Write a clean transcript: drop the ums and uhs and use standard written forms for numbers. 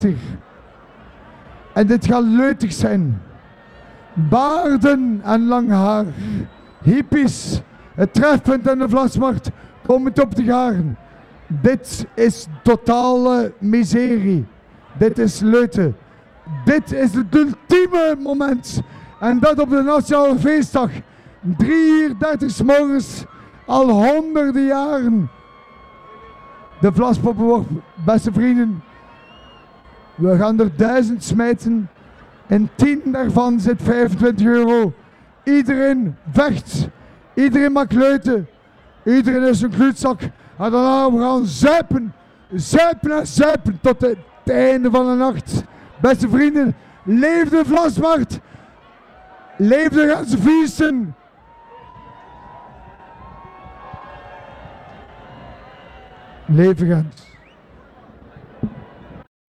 En dit gaat leutig zijn. Baarden en lang haar. Hippies, het trefpunt en de Vlasmarkt komen op te garen. Dit is totale miserie. Dit is leute. Dit is het ultieme moment. En dat op de Nationale Feestdag. 3:30 's morgens, al honderden jaren. De Vlaspoppenworp, beste vrienden. We gaan er 1000 smijten. En 10 daarvan zit 25 euro. Iedereen vecht. Iedereen maakt leuten. Iedereen is een kluutzak. En daarna we gaan zuipen. Zuipen en zuipen tot het einde van de nacht. Beste vrienden, leef de Vlasmarkt. Leef de ganse feesten. Leven Gens.